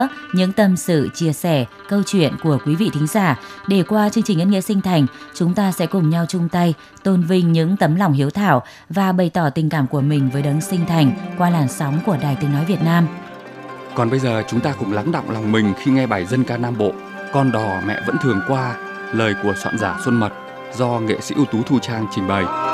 những tâm sự, chia sẻ, câu chuyện của quý vị thính giả để qua chương trình Nhân nghĩa sinh thành, chúng ta sẽ cùng nhau chung tay tôn vinh những tấm lòng hiếu thảo và bày tỏ tình cảm của mình với đấng sinh thành qua làn sóng của Đài Tiếng nói Việt Nam. Còn bây giờ chúng ta cùng lắng đọng lòng mình khi nghe bài dân ca Nam Bộ Con đò mẹ vẫn thường qua, lời của soạn giả Xuân Mật do nghệ sĩ ưu tú Thu Trang trình bày.